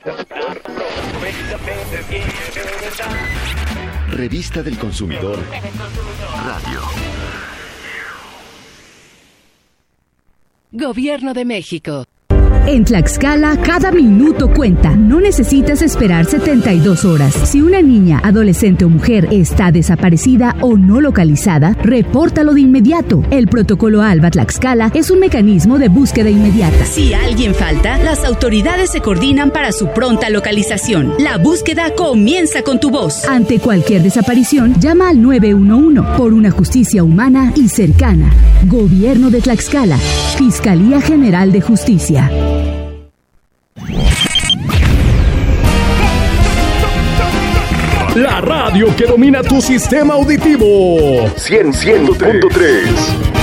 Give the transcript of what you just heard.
Revista del Consumidor Radio. Gobierno de México. En Tlaxcala, cada minuto cuenta. No necesitas esperar 72 horas. Si una niña, adolescente o mujer está desaparecida o no localizada, repórtalo de inmediato. El protocolo ALBA Tlaxcala es un mecanismo de búsqueda inmediata. Si alguien falta, las autoridades se coordinan para su pronta localización. La búsqueda comienza con tu voz. Ante cualquier desaparición, llama al 911 por una justicia humana y cercana. Gobierno de Tlaxcala. Fiscalía General de Justicia. La radio que domina tu sistema auditivo. 100.3